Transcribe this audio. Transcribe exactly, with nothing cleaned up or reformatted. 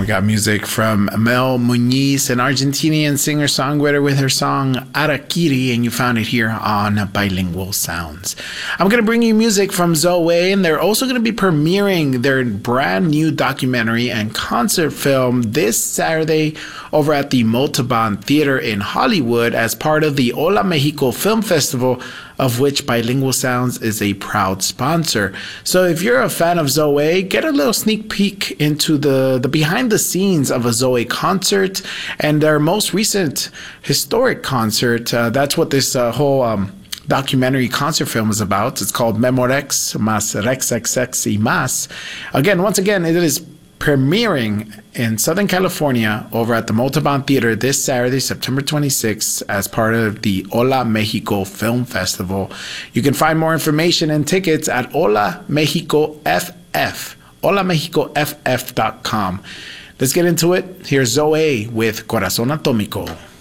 we got music from Mel Muñiz, an Argentinian singer-songwriter with her song Arakiri, and you found it here on Bilingual Sounds. I'm going to bring you music from Zoe, and they're also going to be premiering their brand new documentary and concert film this Saturday over at the Montalban Theater in Hollywood as part of the Hola Mexico Film Festival, of which Bilingual Sounds is a proud sponsor. So if you're a fan of Zoe, get a little sneak peek into the, the behind the scenes of a Zoe concert and their most recent historic concert. Uh, that's what this uh, whole um, documentary concert film is about. It's called Memorex Más Rex X X y Más. Again, once again, it is premiering in Southern California over at the Montalban Theater this Saturday, September twenty-sixth, as part of the Hola Mexico Film Festival. You can find more information and tickets at Hola Mexico F F, hola mexico f f dot com. Let's get into it. Here's Zoe with Corazón Atómico.